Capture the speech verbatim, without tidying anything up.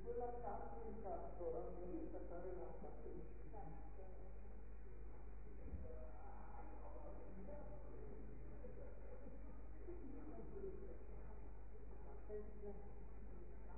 quella carta in cartola, bisogna attaccare la carta.